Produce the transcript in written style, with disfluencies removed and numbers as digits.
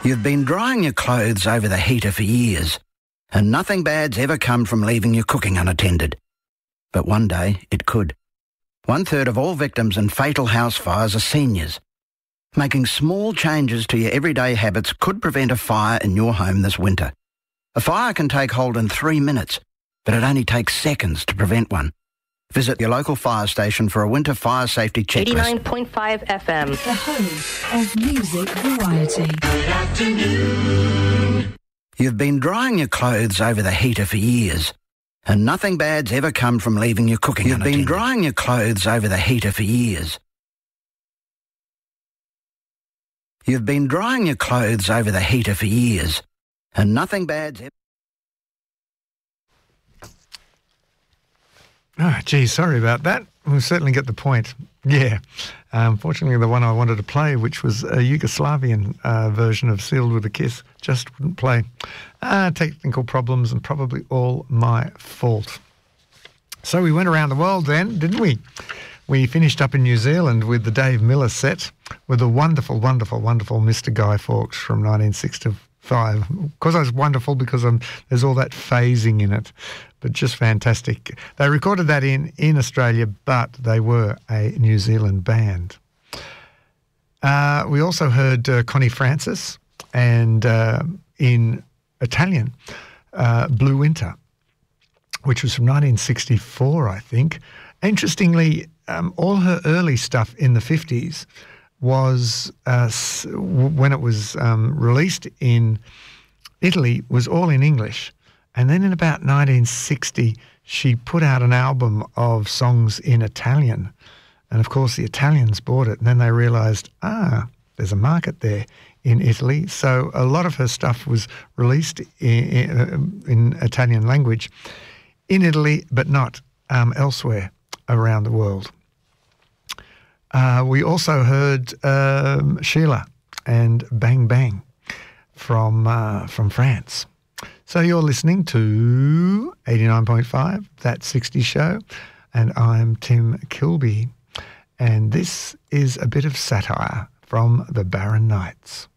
You've been drying your clothes over the heater for years, and nothing bad's ever come from leaving your cooking unattended. But one day it could. 1/3 of all victims in fatal house fires are seniors. Making small changes to your everyday habits could prevent a fire in your home this winter. A fire can take hold in 3 minutes, but it only takes seconds to prevent one. Visit your local fire station for a winter fire safety checklist. 89.5 FM. The home of music variety. Good afternoon. You've been drying your clothes over the heater for years, and nothing bad's ever come from leaving your cooking unattended. You've been drying your clothes over the heater for years. You've been drying your clothes over the heater for years, and nothing bad's ever... Oh, gee, sorry about that. We'll certainly get the point. Yeah. Unfortunately, the one I wanted to play, which was a Yugoslavian version of Sealed with a Kiss, just wouldn't play. Technical problems and probably all my fault. So we went around the world then, didn't we? We finished up in New Zealand with the Dave Miller set with the wonderful, wonderful, wonderful Mr. Guy Fawkes from 1965. Of course, I was wonderful because there's all that phasing in it, but just fantastic. They recorded that in Australia, but they were a New Zealand band. We also heard Connie Francis and in Italian, Blue Winter, which was from 1964, I think. Interestingly, all her early stuff in the 50s was, when it was released in Italy, was all in English. And then in about 1960, she put out an album of songs in Italian. And of course, the Italians bought it. And then they realised, there's a market there in Italy. So a lot of her stuff was released in Italian language in Italy, but not elsewhere around the world. We also heard Sheila and Bang Bang from France. So you're listening to 89.5, That 60 Show, and I'm Tim Kilby. And this is a bit of satire from the Barron Knights.